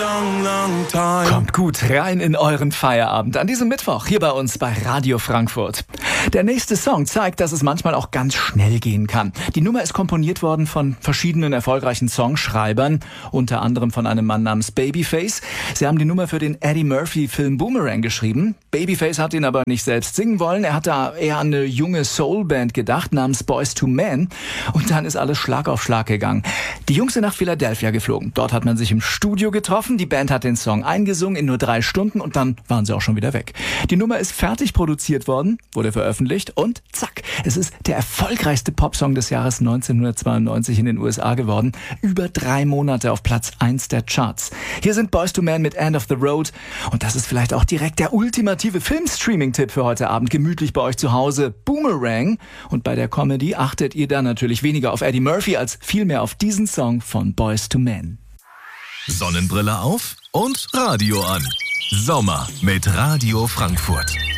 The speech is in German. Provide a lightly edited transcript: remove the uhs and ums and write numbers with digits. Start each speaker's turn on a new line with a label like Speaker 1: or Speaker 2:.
Speaker 1: long, long time.
Speaker 2: Kommt gut rein in euren Feierabend an diesem Mittwoch hier bei uns bei Radio Frankfurt. Der nächste Song zeigt, dass es manchmal auch ganz schnell gehen kann. Die Nummer ist komponiert worden von verschiedenen erfolgreichen Songschreibern, unter anderem von einem Mann namens Babyface. Sie haben die Nummer für den Eddie Murphy-Film Boomerang geschrieben. Babyface hat ihn aber nicht selbst singen wollen. Er hat da eher an eine junge Soulband gedacht namens Boyz II Men. Und dann ist alles Schlag auf Schlag gegangen. Die Jungs sind nach Philadelphia geflogen. Dort hat man sich im Studio getroffen. Die Band hat den Song eingesungen in nur 3 Stunden und dann waren sie auch schon wieder weg. Die Nummer ist fertig produziert worden, wurde veröffentlicht und zack, es ist der erfolgreichste Popsong des Jahres 1992 in den USA geworden. Über 3 Monate auf Platz 1 der Charts. Hier sind Boyz II Men mit End of the Road und das ist vielleicht auch direkt der ultimative Filmstreaming-Tipp für heute Abend. Gemütlich bei euch zu Hause. Boomerang. Und bei der Comedy achtet ihr dann natürlich weniger auf Eddie Murphy als vielmehr auf diesen Song von Boyz II Men.
Speaker 3: Sonnenbrille auf und Radio an. Sommer mit Radio Frankfurt.